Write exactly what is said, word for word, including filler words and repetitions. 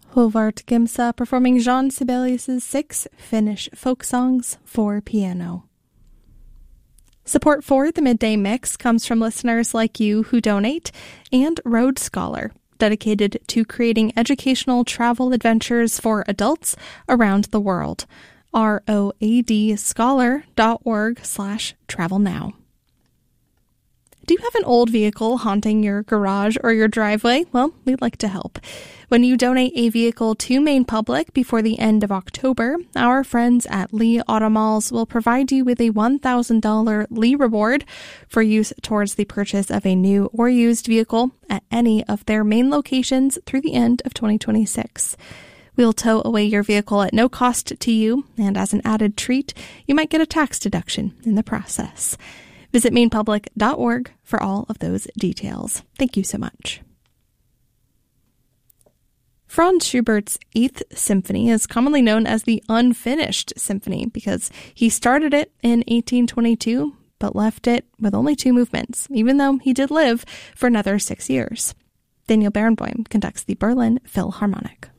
Håvard Gimsa performing Jean Sibelius's six Finnish folk songs for piano. Support for the Midday Mix comes from listeners like you who donate, and Road Scholar, dedicated to creating educational travel adventures for adults around the world. R O A D scholar dot org slash travel now. Do you have an old vehicle haunting your garage or your driveway? Well, we'd like to help. When you donate a vehicle to Maine Public before the end of October, our friends at Lee Automalls will provide you with a one thousand dollars Lee reward for use towards the purchase of a new or used vehicle at any of their Maine locations through the end of twenty twenty-six. We'll tow away your vehicle at no cost to you, and as an added treat, you might get a tax deduction in the process. Visit maine public dot org for all of those details. Thank you so much. Franz Schubert's Eighth Symphony is commonly known as the Unfinished Symphony because he started it in eighteen twenty-two, but left it with only two movements, even though he did live for another six years. Daniel Barenboim conducts the Berlin Philharmonic.